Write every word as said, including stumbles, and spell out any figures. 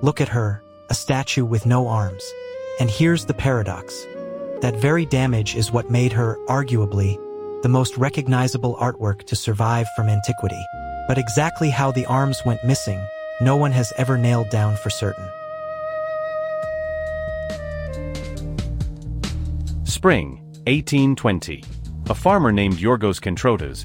Look at her, a statue with no arms. And here's the paradox. That very damage is what made her, arguably, the most recognizable artwork to survive from antiquity. But exactly how the arms went missing, no one has ever nailed down for certain. Spring, eighteen twenty. A farmer named Yorgos Controtas